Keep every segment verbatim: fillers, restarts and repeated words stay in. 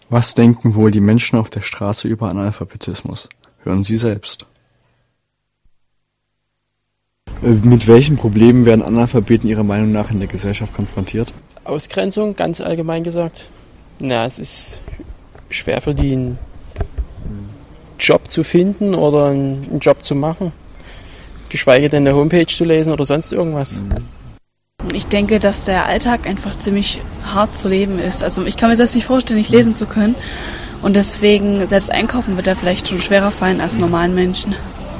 Was denken wohl die Menschen auf der Straße über Analphabetismus? Hören Sie selbst. Mit welchen Problemen werden Analphabeten Ihrer Meinung nach in der Gesellschaft konfrontiert? Ausgrenzung, ganz allgemein gesagt. Na, es ist schwer für die, einen Job zu finden oder einen Job zu machen. Geschweige denn eine Homepage zu lesen oder sonst irgendwas. Ich denke, dass der Alltag einfach ziemlich hart zu leben ist. Also ich kann mir selbst nicht vorstellen, nicht lesen zu können. Und deswegen, selbst einkaufen wird da vielleicht schon schwerer fallen als normalen Menschen.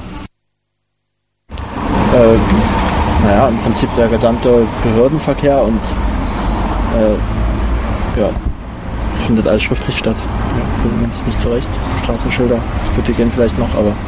Äh, naja, im Prinzip der gesamte Behördenverkehr und äh, ja, findet alles schriftlich statt. Ja, findet man sich nicht zurecht. Straßenschilder, gut, die gehen vielleicht noch, aber...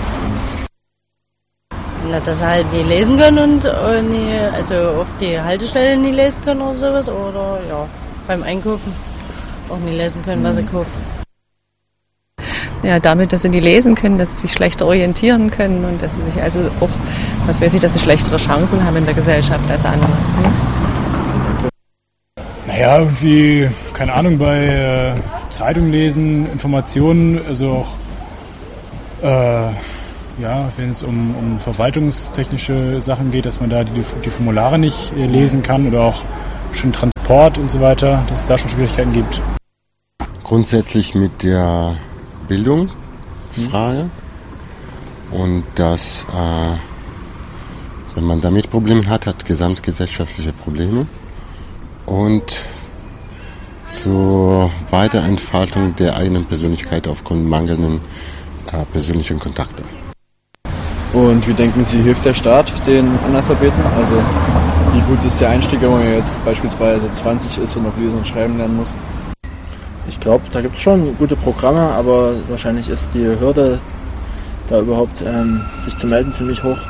Na, dass sie halt nie lesen können und äh, nie, also auch die Haltestelle nie lesen können oder sowas. Oder ja, beim Einkaufen auch nie lesen können, was sie kaufen. Ja, damit, dass sie nie lesen können, dass sie sich schlechter orientieren können und dass sie sich also auch, was weiß ich, dass sie schlechtere Chancen haben in der Gesellschaft als andere. Hm? Naja, irgendwie, keine Ahnung, bei äh, Zeitung lesen, Informationen, also auch, äh, ja, wenn es um, um verwaltungstechnische Sachen geht, dass man da die, die Formulare nicht äh, lesen kann oder auch schon Transport und so weiter, dass es da schon Schwierigkeiten gibt. Grundsätzlich mit der Bildungsfrage und dass, äh, wenn man damit Probleme hat, hat gesamtgesellschaftliche Probleme und zur Weiterentfaltung der eigenen Persönlichkeit aufgrund mangelnden äh, persönlichen Kontakte. Und wie denken Sie, hilft der Staat den Analphabeten? Also wie gut ist der Einstieg, wenn man jetzt beispielsweise zwanzig ist und noch lesen und schreiben lernen muss? Ich glaube, da gibt es schon gute Programme, aber wahrscheinlich ist die Hürde, da überhaupt ähm, sich zu melden, ziemlich hoch.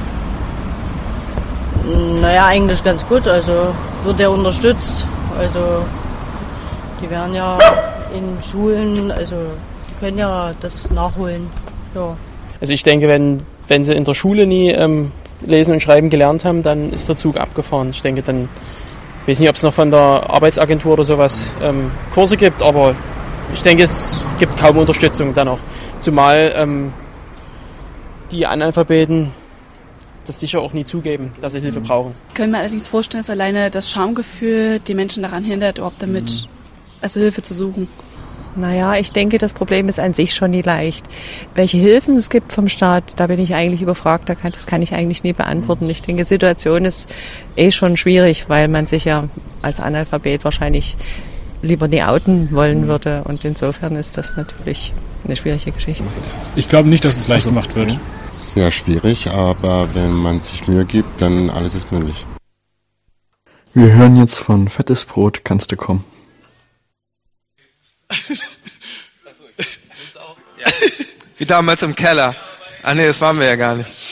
Naja, eigentlich ganz gut. Also wird der unterstützt. Also die werden ja in Schulen, also die können ja das nachholen. Ja. Also ich denke, wenn, wenn sie in der Schule nie ähm, lesen und schreiben gelernt haben, dann ist der Zug abgefahren. Ich denke, dann, ich weiß nicht, ob es noch von der Arbeitsagentur oder sowas ähm, Kurse gibt, aber ich denke, es gibt kaum Unterstützung dann auch. Zumal ähm, die Analphabeten das sicher auch nie zugeben, dass sie Hilfe brauchen. Ich kann mir allerdings vorstellen, dass alleine das Schamgefühl die Menschen daran hindert, überhaupt damit, also Hilfe zu suchen. Naja, ich denke, das Problem ist an sich schon nie leicht. Welche Hilfen es gibt vom Staat, da bin ich eigentlich überfragt, das kann ich eigentlich nie beantworten. Ich denke, die Situation ist eh schon schwierig, weil man sich ja als Analphabet wahrscheinlich lieber nie outen wollen würde. Und insofern ist das natürlich eine schwierige Geschichte. Ich glaube nicht, dass es leicht gemacht wird. Sehr schwierig, aber wenn man sich Mühe gibt, dann alles ist möglich. Wir hören jetzt von Fettes Brot kannst du kommen. Ja. Wie damals im Keller. Ah ne, das waren wir ja gar nicht.